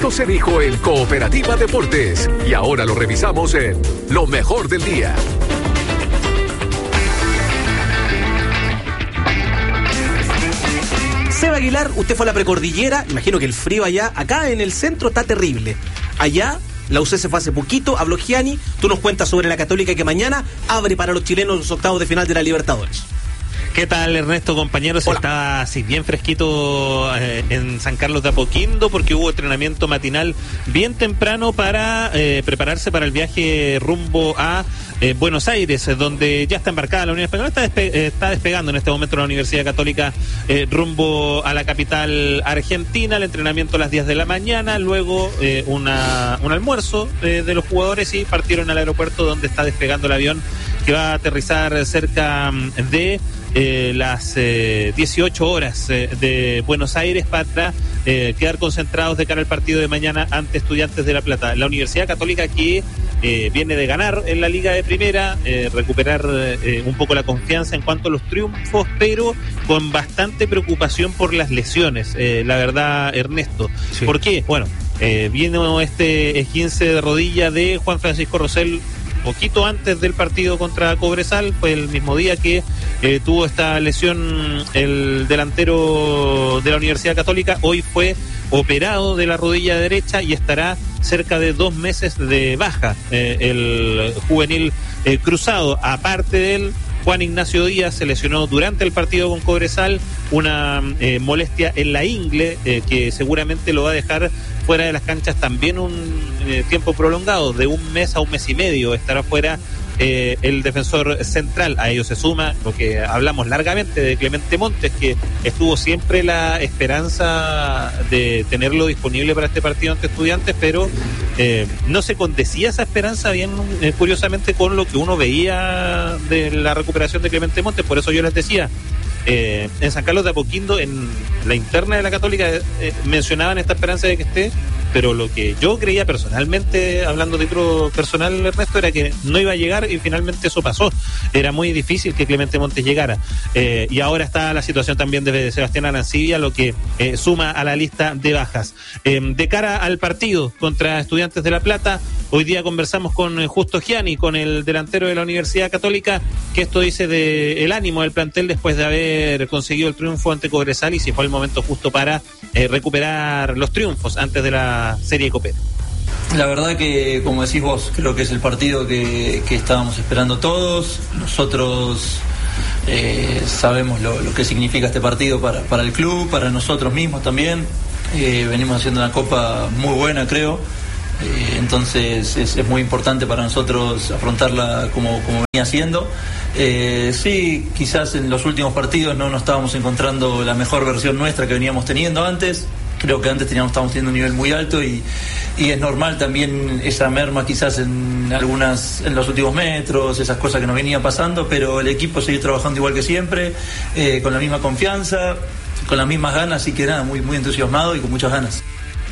Eso se dijo en Cooperativa Deportes. Y ahora lo revisamos en Lo Mejor del Día. Seba Aguilar, usted fue a la precordillera, imagino que el frío allá, acá en el centro está terrible. Allá, la UC se fue hace poquito, habló Gianni, tú nos cuentas sobre la Católica que mañana abre para los chilenos los octavos de final de la Libertadores. ¿Qué tal, Ernesto, compañeros? Hola. Está así bien fresquito en San Carlos de Apoquindo porque hubo entrenamiento matinal bien temprano para prepararse para el viaje rumbo a Buenos Aires, donde ya está embarcada la Unión Española. Está despegando en este momento la Universidad Católica rumbo a la capital argentina. El entrenamiento a las 10 de la mañana, luego un almuerzo de los jugadores y partieron al aeropuerto donde está despegando el avión que va a aterrizar cerca de las 18 horas de Buenos Aires para quedar concentrados de cara al partido de mañana ante Estudiantes de La Plata. La Universidad Católica que viene de ganar en la Liga de Primera, recuperar un poco la confianza en cuanto a los triunfos, pero con bastante preocupación por las lesiones, la verdad, Ernesto. Sí. ¿Por qué? Bueno, vino este esguince de rodilla de Juan Francisco Rosell poquito antes del partido contra Cobresal, fue el mismo día que tuvo esta lesión el delantero de la Universidad Católica. Hoy fue operado de la rodilla derecha y estará cerca de 2 meses de baja el juvenil cruzado. Aparte de él, Juan Ignacio Díaz se lesionó durante el partido con Cobresal, una molestia en la ingle que seguramente lo va a dejar fuera de las canchas también un tiempo prolongado, de 1 mes a 1 mes y medio estará fuera el defensor central. A ello se suma lo que hablamos largamente de Clemente Montes, que estuvo siempre la esperanza de tenerlo disponible para este partido ante Estudiantes, pero no se condecía esa esperanza bien curiosamente con lo que uno veía de la recuperación de Clemente Montes. Por eso yo les decía, en San Carlos de Apoquindo, en la interna de la Católica, mencionaban esta esperanza de que esté, pero lo que yo creía personalmente, hablando de título personal, Ernesto, era que no iba a llegar y finalmente eso pasó. Era muy difícil que Clemente Montes llegara. Y ahora está la situación también de Sebastián Arancibia, lo que suma a la lista de bajas. De cara al partido contra Estudiantes de La Plata, hoy día conversamos con Justo Gianni, con el delantero de la Universidad Católica, que esto dice de el ánimo del plantel después de haber conseguido el triunfo ante Cobresal y si fue el momento justo para recuperar los triunfos antes de la serie copera. La verdad que, como decís vos, creo que es el partido que estábamos esperando todos. Nosotros sabemos lo que significa este partido para el club, para nosotros mismos también. Venimos haciendo una copa muy buena, creo. Entonces es muy importante para nosotros afrontarla como venía haciendo. Sí, quizás en los últimos partidos no nos estábamos encontrando la mejor versión nuestra que veníamos teniendo antes. Creo que antes estábamos teniendo un nivel muy alto y es normal también esa merma quizás en los últimos metros, esas cosas que nos venían pasando, pero el equipo sigue trabajando igual que siempre, con la misma confianza, con las mismas ganas, así que nada, muy, muy entusiasmado y con muchas ganas.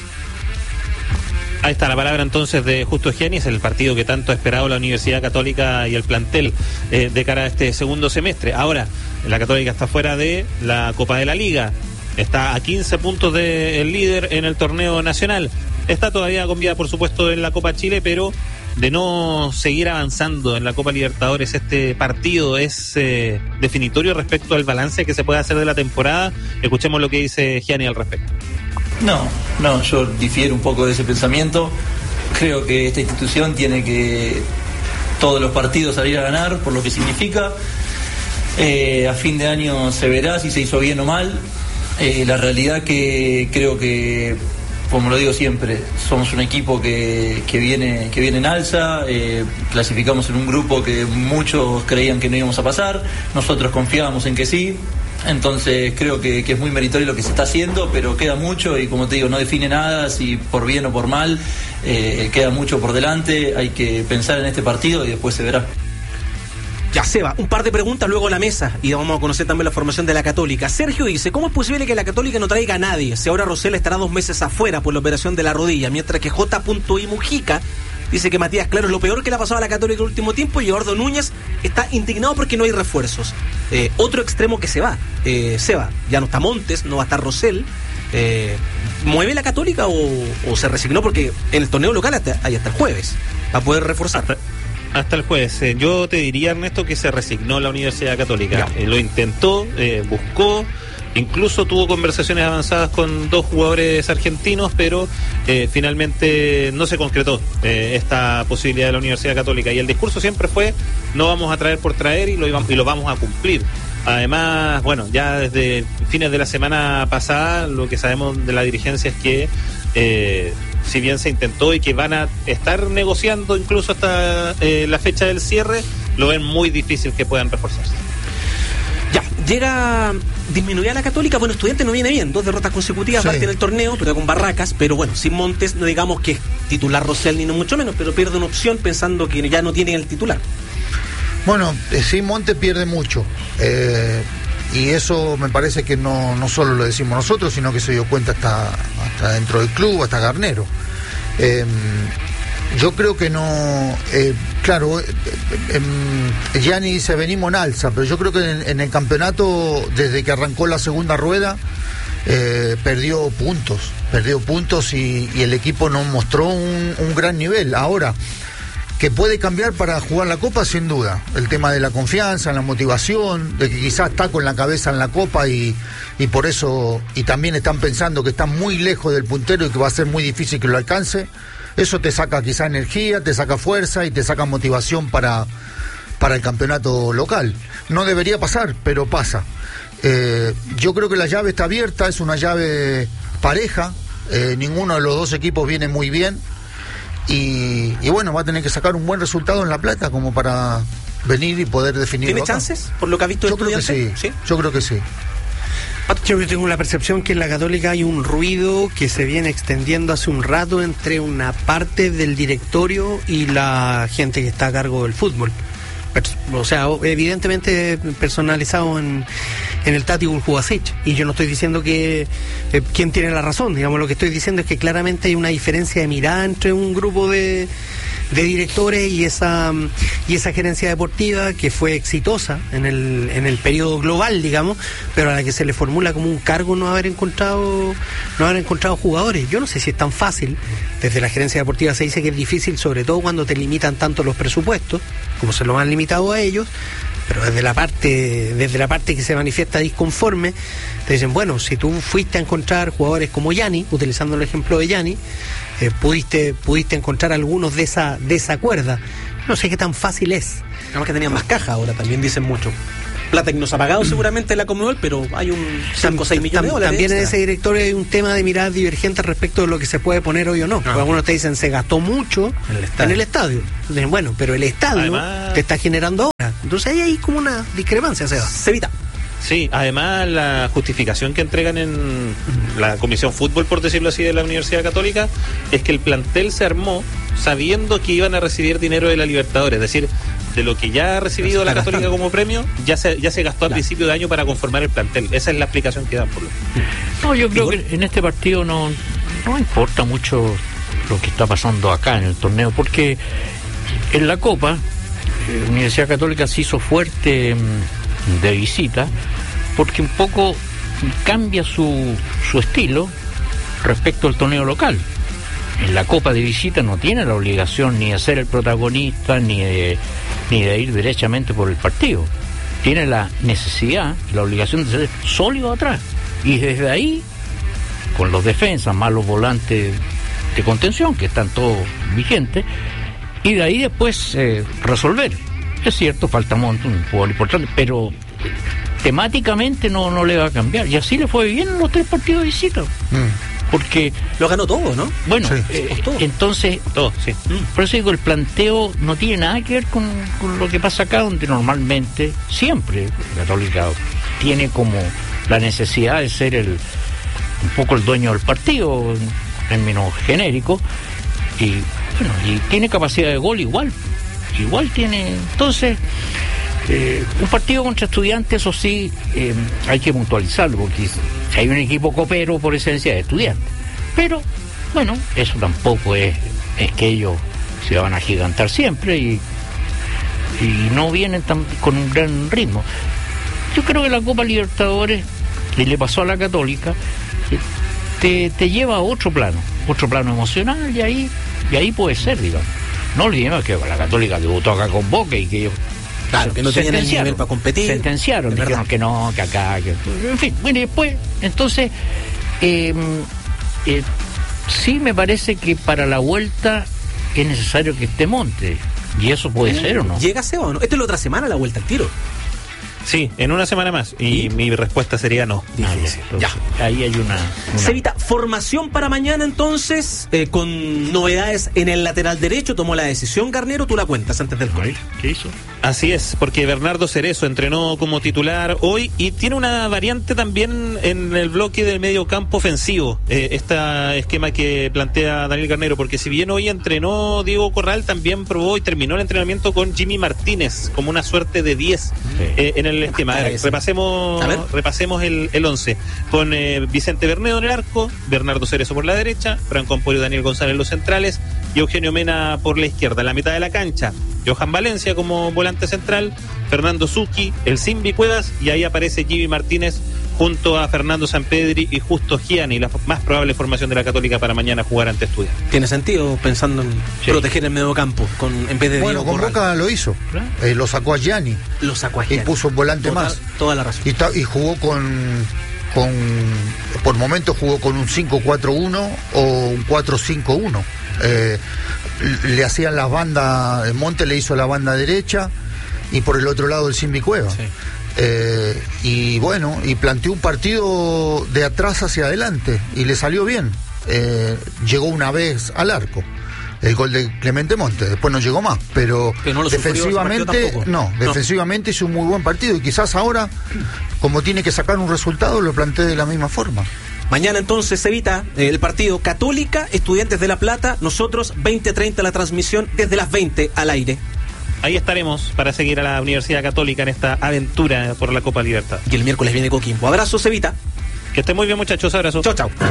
Ahí está la palabra entonces de Justo Gianni, es el partido que tanto ha esperado la Universidad Católica y el plantel de cara a este segundo semestre. Ahora, la Católica está fuera de la Copa de la Liga, está a 15 puntos del líder en el torneo nacional, está todavía con vida por supuesto en la Copa Chile, pero de no seguir avanzando en la Copa Libertadores, este partido es definitorio respecto al balance que se puede hacer de la temporada. Escuchemos lo que dice Gianni al respecto. No, yo difiero un poco de ese pensamiento. Creo que esta institución tiene que todos los partidos salir a ganar por lo que significa. A fin de año se verá si se hizo bien o mal. La realidad que creo que, como lo digo siempre, somos un equipo que viene en alza. Clasificamos en un grupo que muchos creían que no íbamos a pasar. Nosotros confiábamos en que sí. Entonces creo que es muy meritorio lo que se está haciendo, pero queda mucho y como te digo, no define nada si por bien o por mal, queda mucho por delante, hay que pensar en este partido y después se verá. Ya, Seba, un par de preguntas luego a la mesa y vamos a conocer también la formación de la Católica. Sergio dice, ¿cómo es posible que la Católica no traiga a nadie si ahora Rosell estará 2 meses afuera por la operación de la rodilla, mientras que J.I. Mujica dice que Matías Claro es lo peor que le ha pasado a la Católica el último tiempo y Eduardo Núñez está indignado porque no hay refuerzos? Otro extremo que se va, Seba, ya no está Montes, no va a estar Rosell. ¿Mueve la Católica o se resignó? Porque en el torneo local hay hasta el jueves para poder reforzar. Hasta el jueves. Yo te diría, Ernesto, que se resignó la Universidad Católica. Lo intentó, buscó, incluso tuvo conversaciones avanzadas con 2 jugadores argentinos, pero finalmente no se concretó esta posibilidad de la Universidad Católica. Y el discurso siempre fue: no vamos a traer por traer y lo vamos a cumplir. Además, bueno, ya desde fines de la semana pasada, lo que sabemos de la dirigencia es que si bien se intentó y que van a estar negociando incluso hasta la fecha del cierre, lo ven muy difícil que puedan reforzarse. Ya, disminuida la Católica. Bueno, Estudiantes no viene bien, 2 derrotas consecutivas, parte en el torneo, pero con Barracas, pero bueno, sin Montes, no digamos que es titular Rosell ni no mucho menos, pero pierde una opción pensando que ya no tiene el titular. Bueno, sin Montes pierde mucho, y eso me parece que no solo lo decimos nosotros, sino que se dio cuenta hasta dentro del club, hasta Garnero. Yo creo que no, claro, Gianni dice venimos en alza, pero yo creo que en el campeonato, desde que arrancó la segunda rueda, perdió puntos y el equipo no mostró un gran nivel. Ahora, que puede cambiar para jugar la Copa, sin duda. El tema de la confianza, la motivación, de que quizás está con la cabeza en la Copa y por eso, y también están pensando que está muy lejos del puntero y que va a ser muy difícil que lo alcance. Eso te saca quizá energía, te saca fuerza y te saca motivación para el campeonato local. No debería pasar, pero pasa. Yo creo que la llave está abierta, es una llave pareja, ninguno de los 2 equipos viene muy bien y bueno, va a tener que sacar un buen resultado en La Plata como para venir y poder definirlo. ¿Tiene acá. chances por lo que ha visto Estudiantes? Creo que sí. Yo creo que sí. Yo tengo la percepción que en la Católica hay un ruido que se viene extendiendo hace un rato entre una parte del directorio y la gente que está a cargo del fútbol. O sea, evidentemente personalizado en el Tati Buljubasic. Y yo no estoy diciendo que quién tiene la razón, digamos, lo que estoy diciendo es que claramente hay una diferencia de mirada entre un grupo de directores y esa gerencia deportiva que fue exitosa en el periodo global, digamos, pero a la que se le formula como un cargo no haber encontrado jugadores. Yo no sé si es tan fácil. Desde la gerencia deportiva se dice que es difícil, sobre todo cuando te limitan tanto los presupuestos, como se lo han limitado a ellos. Pero desde la parte que se manifiesta disconforme, te dicen, bueno, si tú fuiste a encontrar jugadores como Gianni, utilizando el ejemplo de Gianni, pudiste encontrar algunos de esa cuerda. No sé qué tan fácil es. Además que tenían más caja ahora, también dicen mucho. Plata que nos ha pagado seguramente la Conmebol, pero hay un 5 o 6 millones de dólares. También en ese directorio hay un tema de miradas divergentes respecto de lo que se puede poner hoy o no. Porque algunos te dicen se gastó mucho en el estadio. Entonces, bueno, pero el estadio además te está generando ahora. Entonces ahí hay como una discrepancia, se evita. Sí, además la justificación que entregan en la Comisión Fútbol, por decirlo así, de la Universidad Católica, es que el plantel se armó sabiendo que iban a recibir dinero de la Libertadores, es decir, de lo que ya ha recibido la Católica como premio, ya se gastó a principio de año para conformar el plantel. Esa es la explicación que dan por lo. No, yo creo que en este partido no importa mucho lo que está pasando acá en el torneo, porque en la Copa, la Universidad Católica se hizo fuerte de visita, porque un poco cambia su estilo respecto al torneo local. En la Copa de visita no tiene la obligación ni de ser el protagonista ni de ir derechamente por el partido. Tiene la necesidad, la obligación de ser sólido atrás, y desde ahí, con los defensas más los volantes de contención que están todos vigentes, y de ahí después resolver. Es cierto, falta un jugador importante, pero temáticamente no le va a cambiar, y así le fue bien en los 3 partidos de visita. Porque lo ganó todo, ¿no? Bueno, entonces todo, sí. Por eso digo, el planteo no tiene nada que ver con lo que pasa acá, donde normalmente siempre la Católica tiene como la necesidad de ser un poco el dueño del partido en términos genéricos, y bueno, y tiene capacidad de gol igual tiene. Entonces un partido contra Estudiantes, eso sí, hay que puntualizarlo, porque hay un equipo copero por esencia de Estudiantes, pero bueno, eso tampoco es que ellos se van a gigantar siempre y no vienen con un gran ritmo. Yo creo que la Copa Libertadores, que le pasó a la Católica, te lleva a otro plano emocional, y ahí puede ser, digamos. No olvidemos que la Católica debutó acá con Boca y que ellos, claro, que no tenían el nivel para competir. Sentenciaron, dijeron que no, que acá, en fin. Bueno, y después, entonces, sí me parece que para la vuelta es necesario que esté Montes. ¿Y eso puede ser o no? ¿Llega Seba o no? Esta es la otra semana, la vuelta al tiro. Sí, en una semana más. Y mi respuesta sería no. Difícil. Ya. Ahí hay una... Cevita, formación para mañana entonces, con novedades en el lateral derecho. Tomó la decisión Garnero, tú la cuentas antes del gol. ¿Qué hizo? Así es, porque Bernardo Cerezo entrenó como titular hoy y tiene una variante también en el bloque del medio campo ofensivo, este esquema que plantea Daniel Garnero, porque si bien hoy entrenó Diego Corral, también probó y terminó el entrenamiento con Jimmy Martínez como una suerte de 10 en el esquema. Repasemos el 11 con Vicente Bernedo en el arco, Bernardo Cerezo por la derecha, Franco Emporio, Daniel González en los centrales y Eugenio Mena por la izquierda. En la mitad de la cancha, Johan Valencia como volante central, Fernando Zucchi, el Simbi Cuevas, y ahí aparece Jimmy Martínez junto a Fernando Sampedri y Justo Gianni, la más probable formación de la Católica para mañana jugar ante Estudiantes. Tiene sentido pensando en proteger el medio campo en vez de bueno, Diego con Corral. Boca lo hizo, lo sacó a Gianni. Lo sacó a Gianni. Y puso un volante más. Toda la razón. Y jugó por momentos jugó con un 5-4-1 o un 4-5-1. Le hacían las bandas, Monte le hizo la banda derecha y por el otro lado el Simbi Cueva. Sí. Y bueno, y planteó un partido de atrás hacia adelante y le salió bien. Llegó una vez al arco, el gol de Clemente Montes, después no llegó más, pero no lo defensivamente defensivamente hizo un muy buen partido y quizás ahora, como tiene que sacar un resultado, lo plantee de la misma forma. Mañana entonces, Cevita, el partido Católica, Estudiantes de La Plata, nosotros 20:30 la transmisión, desde las 20 al aire. Ahí estaremos para seguir a la Universidad Católica en esta aventura por la Copa Libertad. Y el miércoles viene Coquimbo. Abrazo, Cevita. Que estén muy bien, muchachos. Abrazo. Chao, chao.